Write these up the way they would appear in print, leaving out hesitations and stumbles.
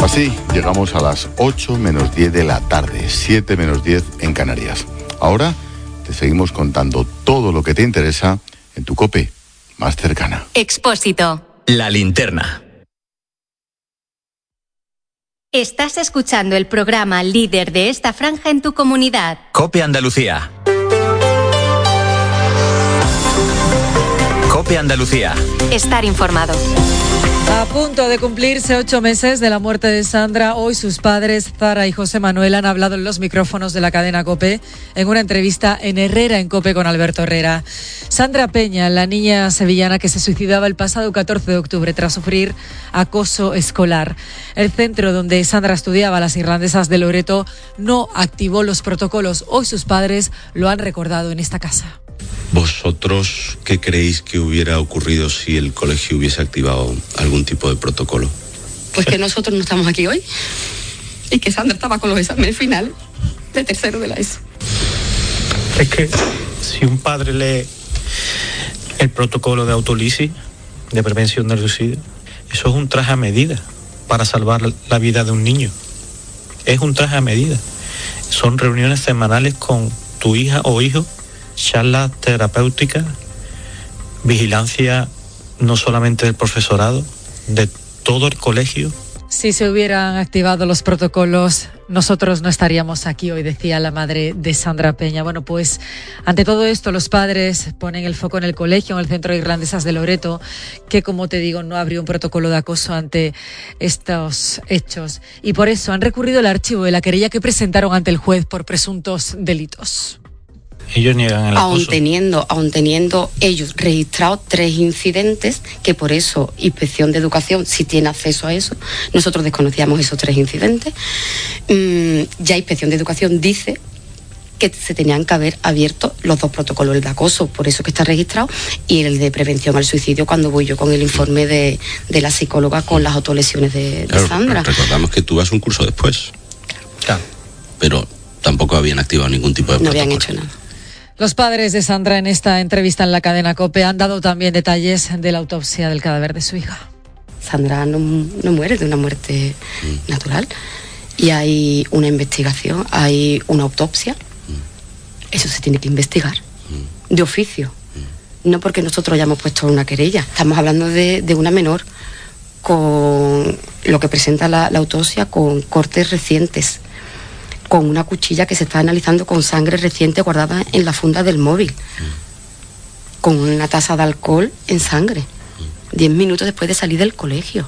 Así llegamos a las 8 menos 10 de la tarde, 7 menos 10 en Canarias. Ahora te seguimos contando todo lo que te interesa en tu COPE más cercana. Expósito. La linterna. Estás escuchando el programa líder de esta franja en tu comunidad. COPE Andalucía. COPE Andalucía. Estar informado. A punto de cumplirse 8 meses de la muerte de Sandra, hoy sus padres, Zara y José Manuel, han hablado en los micrófonos de la cadena COPE en una entrevista en Herrera en COPE con Alberto Herrera. Sandra Peña, la niña sevillana que se suicidaba el pasado 14 de octubre tras sufrir acoso escolar. El centro donde Sandra estudiaba, las Irlandesas de Loreto, no activó los protocolos. Hoy sus padres lo han recordado en esta casa. ¿Vosotros qué creéis que hubiera ocurrido si el colegio hubiese activado algún tipo de protocolo? Pues que nosotros no estamos aquí hoy y que Sandra estaba con los exámenes final de tercero de la ESO. Es que si un padre lee el protocolo de autolisis, de prevención del suicidio, eso es un traje a medida para salvar la vida de un niño. Es un traje a medida. Son reuniones semanales con tu hija o hijo, charlas terapéuticas, vigilancia no solamente del profesorado, de todo el colegio. Si se hubieran activado los protocolos, nosotros no estaríamos aquí hoy, decía la madre de Sandra Peña. Bueno, pues ante todo esto, los padres ponen el foco en el colegio, en el Centro de Irlandesas de Loreto, que, como te digo, no abrió un protocolo de acoso ante estos hechos. Y por eso han recurrido al archivo de la querella que presentaron ante el juez por presuntos delitos. Ellos niegan el acoso. Aun teniendo ellos registrados 3 incidentes, que por eso Inspección de Educación sí tiene acceso a eso. Nosotros desconocíamos esos 3 incidentes. Ya Inspección de Educación dice que se tenían que haber abierto los 2 protocolos, el de acoso, por eso que está registrado, y el de prevención al suicidio, cuando voy yo con el informe de la psicóloga con las autolesiones de Sandra. Recordamos que tú vas un curso después. Claro. Pero tampoco habían activado ningún tipo de protocolo. No habían hecho nada. Los padres de Sandra en esta entrevista en la cadena COPE han dado también detalles de la autopsia del cadáver de su hija. Sandra no muere de una muerte natural y hay una investigación, hay una autopsia. Eso se tiene que investigar de oficio, no porque nosotros hayamos puesto una querella. Estamos hablando de una menor con lo que presenta la autopsia, con cortes recientes, con una cuchilla que se está analizando con sangre reciente guardada en la funda del móvil, con una taza de alcohol en sangre, 10 minutos después de salir del colegio.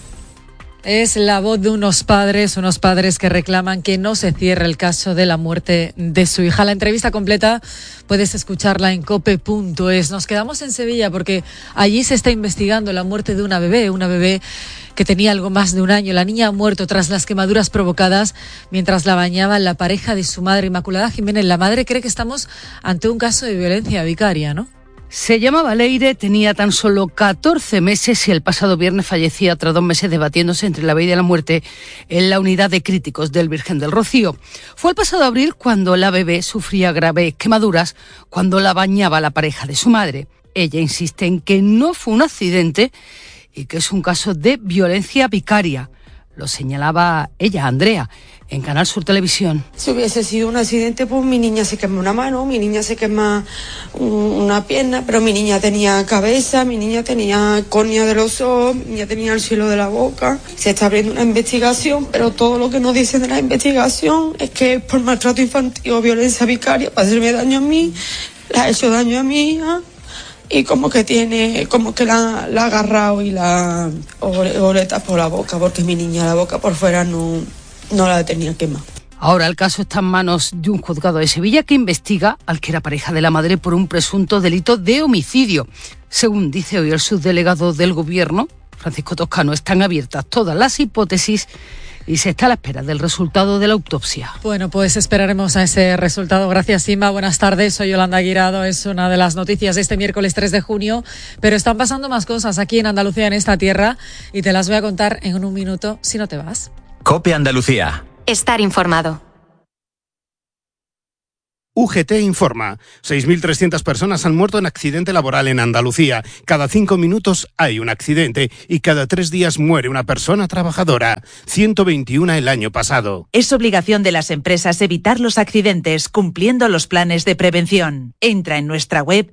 Es la voz de unos padres que reclaman que no se cierre el caso de la muerte de su hija. La entrevista completa puedes escucharla en cope.es. Nos quedamos en Sevilla porque allí se está investigando la muerte de una bebé que tenía algo más de un año. La niña ha muerto tras las quemaduras provocadas mientras la bañaba la pareja de su madre. Inmaculada Jiménez, la madre cree que estamos ante un caso de violencia vicaria, ¿no? Se llamaba Leire, tenía tan solo 14 meses y el pasado viernes fallecía tras 2 meses debatiéndose entre la vida y la muerte en la unidad de críticos del Virgen del Rocío. Fue el pasado abril cuando la bebé sufría graves quemaduras cuando la bañaba la pareja de su madre. Ella insiste en que no fue un accidente y que es un caso de violencia vicaria. Lo señalaba ella, Andrea, en Canal Sur Televisión. Si hubiese sido un accidente, pues mi niña se quema una mano, mi niña se quema una pierna, pero mi niña tenía cabeza, mi niña tenía córnea de los ojos, mi niña tenía el cielo de la boca. Se está abriendo una investigación, pero todo lo que nos dicen de la investigación es que es por maltrato infantil o violencia vicaria, para hacerme daño a mí, le ha hecho daño a mi hija. Y como que la ha agarrado y la oretas por la boca, porque mi niña la boca por fuera no la tenía quemada. Ahora el caso está en manos de un juzgado de Sevilla que investiga al que era pareja de la madre por un presunto delito de homicidio. Según dice hoy el subdelegado del Gobierno, Francisco Toscano, están abiertas todas las hipótesis y se está a la espera del resultado de la autopsia. Bueno, pues esperaremos a ese resultado. Gracias, Inma. Buenas tardes. Soy Yolanda Guirado. Es una de las noticias de este miércoles 3 de junio. Pero están pasando más cosas aquí en Andalucía, en esta tierra, y te las voy a contar en un minuto si no te vas. COPE Andalucía. Estar informado. UGT informa. 6.300 personas han muerto en accidente laboral en Andalucía. Cada 5 minutos hay un accidente y cada 3 días muere una persona trabajadora. 121 el año pasado. Es obligación de las empresas evitar los accidentes cumpliendo los planes de prevención. Entra en nuestra web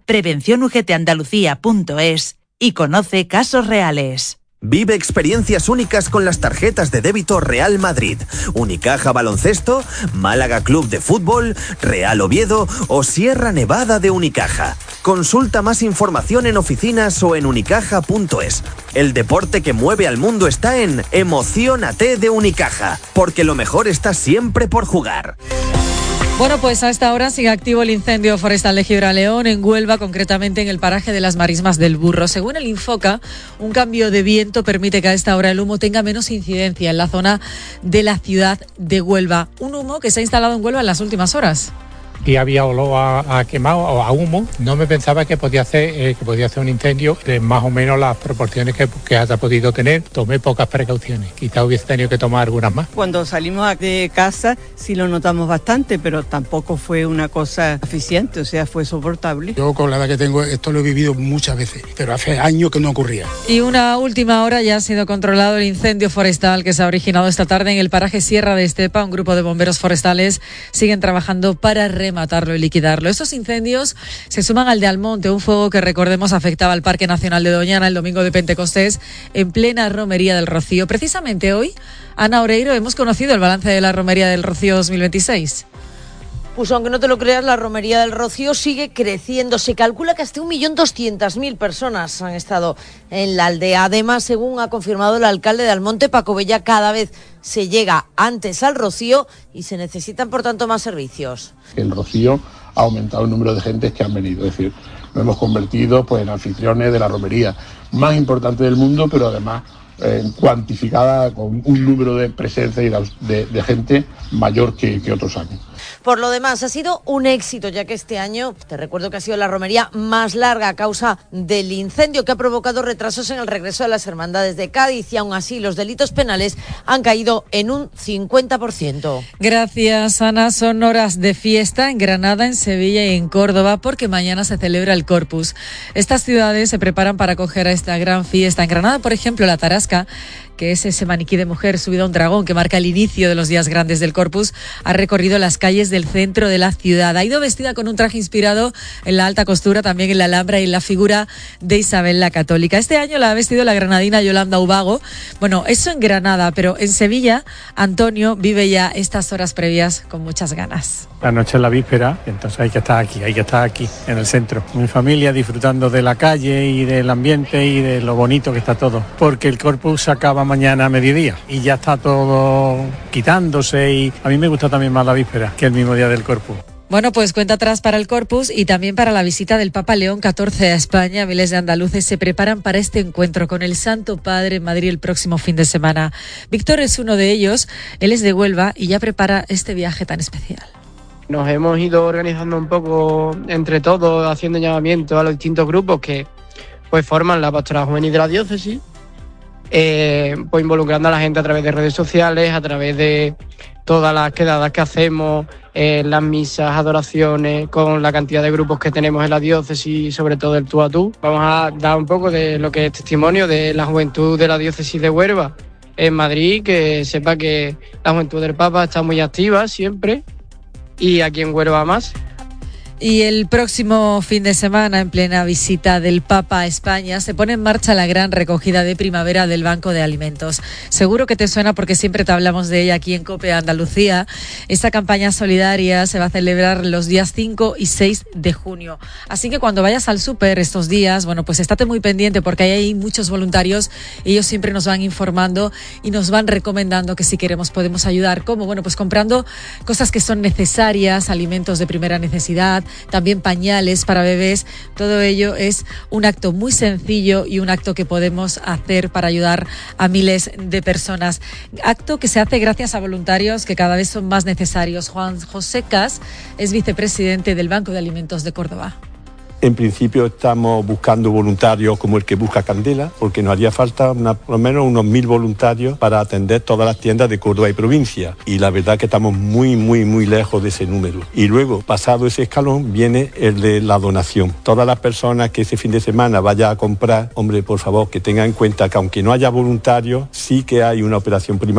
prevencionugtandalucía.es y conoce casos reales. Vive experiencias únicas con las tarjetas de débito Real Madrid, Unicaja Baloncesto, Málaga Club de Fútbol, Real Oviedo o Sierra Nevada de Unicaja. Consulta más información en oficinas o en unicaja.es. El deporte que mueve al mundo está en Emociónate de Unicaja, porque lo mejor está siempre por jugar. Bueno, pues a esta hora sigue activo el incendio forestal de Gibraleón, en Huelva, concretamente en el paraje de las Marismas del Burro. Según el Infoca, un cambio de viento permite que a esta hora el humo tenga menos incidencia en la zona de la ciudad de Huelva. Un humo que se ha instalado en Huelva en las últimas horas. Y había olor a quemado o a humo. No me pensaba que podía hacer un incendio de más o menos las proporciones que haya podido tener. Tomé pocas precauciones, quizá hubiese tenido que tomar algunas más. Cuando salimos de casa sí lo notamos bastante, pero tampoco fue una cosa eficiente, o sea, fue soportable. Yo con la edad que tengo esto lo he vivido muchas veces, pero hace años que no ocurría. Y una última hora ya ha sido controlado el incendio forestal que se ha originado esta tarde en el paraje Sierra de Estepa. Un grupo de bomberos forestales siguen trabajando para rematarlo y liquidarlo. Estos incendios se suman al de Almonte, un fuego que, recordemos, afectaba al Parque Nacional de Doñana el domingo de Pentecostés en plena Romería del Rocío. Precisamente hoy, Ana Oreiro, hemos conocido el balance de la Romería del Rocío 2026. Pues aunque no te lo creas, la Romería del Rocío sigue creciendo. Se calcula que hasta 1.200.000 personas han estado en la aldea. Además, según ha confirmado el alcalde de Almonte, Paco Bella, cada vez se llega antes al Rocío y se necesitan, por tanto, más servicios. El Rocío ha aumentado el número de gentes que han venido. Es decir, nos hemos convertido en anfitriones de la romería más importante del mundo, pero además cuantificada con un número de presencia y de gente mayor que otros años. Por lo demás, ha sido un éxito, ya que este año, te recuerdo que ha sido la romería más larga a causa del incendio que ha provocado retrasos en el regreso de las hermandades de Cádiz, y aún así los delitos penales han caído en un 50%. Gracias, Ana. Son horas de fiesta en Granada, en Sevilla y en Córdoba, porque mañana se celebra el Corpus. Estas ciudades se preparan para acoger a esta gran fiesta. En Granada, por ejemplo, la Tarasca, que es ese maniquí de mujer subido a un dragón que marca el inicio de los días grandes del Corpus, ha recorrido las calles del centro de la ciudad. Ha ido vestida con un traje inspirado en la alta costura, también en la Alhambra y en la figura de Isabel la Católica. Este año la ha vestido la granadina Yolanda Ubago. Bueno, eso en Granada, pero en Sevilla, Antonio vive ya estas horas previas con muchas ganas. La noche es la víspera, entonces hay que estar aquí, en el centro. Mi familia disfrutando de la calle y del ambiente y de lo bonito que está todo, porque el Corpus se acaba mañana a mediodía y ya está todo quitándose, y a mí me gusta también más la víspera que el mismo día del Corpus. Bueno, pues cuenta atrás para el Corpus y también para la visita del Papa León XIV a España. Miles de andaluces se preparan para este encuentro con el Santo Padre en Madrid el próximo fin de semana. Víctor es uno de ellos, él es de Huelva y ya prepara este viaje tan especial. Nos hemos ido organizando un poco entre todos, haciendo llamamiento a los distintos grupos que pues forman la pastoral juvenil de la diócesis, pues involucrando a la gente a través de redes sociales, a través de todas las quedadas que hacemos, las misas, adoraciones, con la cantidad de grupos que tenemos en la diócesis, sobre todo el tú a tú. Vamos a dar un poco de lo que es testimonio de la juventud de la diócesis de Huelva en Madrid, que sepa que la juventud del Papa está muy activa siempre, y aquí en Huelva más. Y el próximo fin de semana, en plena visita del Papa a España, se pone en marcha la gran recogida de primavera del Banco de Alimentos. Seguro que te suena porque siempre te hablamos de ella aquí en COPE Andalucía. Esta campaña solidaria se va a celebrar los días 5 y 6 de junio. Así que cuando vayas al súper estos días, bueno, pues estate muy pendiente porque hay muchos voluntarios. Ellos siempre nos van informando y nos van recomendando que si queremos podemos ayudar. ¿Cómo? Bueno, pues comprando cosas que son necesarias, alimentos de primera necesidad, también pañales para bebés. Todo ello es un acto muy sencillo y un acto que podemos hacer para ayudar a miles de personas. Acto que se hace gracias a voluntarios que cada vez son más necesarios. Juan José Cas es vicepresidente del Banco de Alimentos de Córdoba. En principio estamos buscando voluntarios como el que busca Candela, porque nos haría falta por lo menos unos 1000 voluntarios para atender todas las tiendas de Córdoba y provincia. Y la verdad que estamos muy lejos de ese número. Y luego, pasado ese escalón, viene el de la donación. Todas las personas que ese fin de semana vayan a comprar, hombre, por favor, que tengan en cuenta que aunque no haya voluntarios, sí que hay una operación primaria